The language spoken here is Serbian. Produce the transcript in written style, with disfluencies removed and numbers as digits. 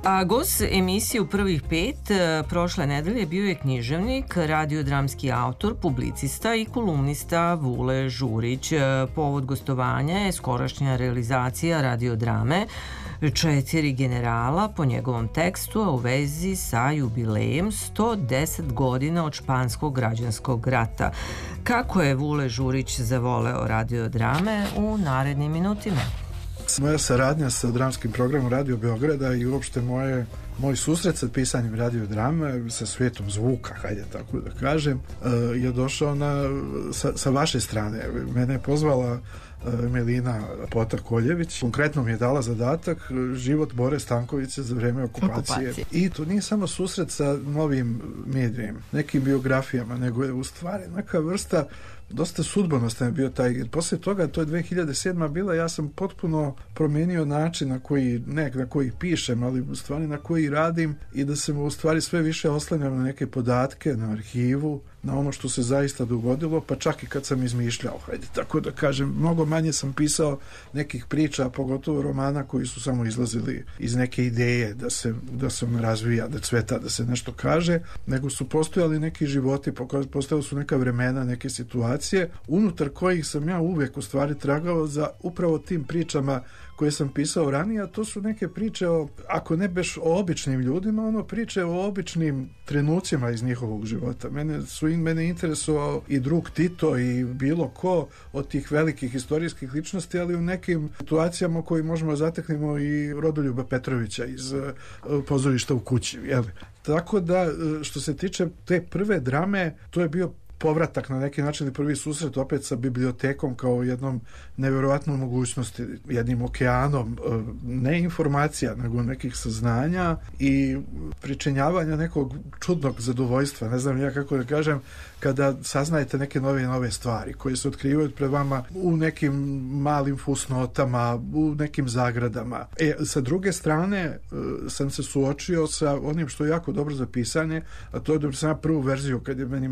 A gost emisije u prvih 5 prošle nedelje bio je književnik, radiodramski autor, publicista i kolumnista Vule Žurić. Povod gostovanja je skorašnja realizacija radiodrame 4 generala po njegovom tekstu, a u vezi sa jubilejem 110 godina od Španskog građanskog rata. Kako je Vule Žurić zavoleo radiodrame u narednim minutima? Moja saradnja sa dramskim programom Radio Beograda i uopšte moj susret sa pisanjem radiodrame sa svijetom zvuka, hajde tako da kažem, je došao sa vaše strane. Mene je pozvala Melina Pota-Koljević. Konkretno mi je dala zadatak život Bore Stankovića za vreme okupacije. I to nije samo susret sa novim medijem, nekim biografijama, nego je u stvari neka vrsta dosta sudbonostan je bio taj, jer poslije toga, to je 2007. bila, ja sam potpuno promijenio način na koji pišem, ali u stvari na koji radim, i da se u stvari sve više oslanjam na neke podatke, na arhivu, na ono što se zaista dogodilo, pa čak i kad sam izmišljao, hajde tako da kažem, mnogo manje sam pisao nekih priča, pogotovo romana koji su samo izlazili iz neke ideje da se on razvija, da cveta, da se nešto kaže, nego su postojali neki životi, postojali su neka vremena, neke situacije, unutar kojih sam ja uvijek u stvari tragao za upravo tim pričama koje sam pisao ranije, a to su neke priče ako ne baš o običnim ljudima, priče o običnim trenucima iz njihovog života. Mene interesovao i drug Tito i bilo ko od tih velikih historijskih ličnosti, ali u nekim situacijama u kojima možemo zateknemo i Rodoljuba Petrovića iz Pozorišta u kući. Jel? Tako da, što se tiče te prve drame, to je bio povratak na neki način i prvi susret opet sa bibliotekom kao jednom nevjerojatnom mogućnosti, jednim okeanom ne informacija, nego nekih saznanja i pričinjavanja nekog čudnog zadovoljstva, ne znam ja kako da kažem, kada saznajete neke nove stvari koje se otkrivaju pred vama u nekim malim fusnotama, u nekim zagradama. Sa druge strane sam se suočio sa onim što je jako dobro za pisanje, a to je da sam prvu verziju, kad je meni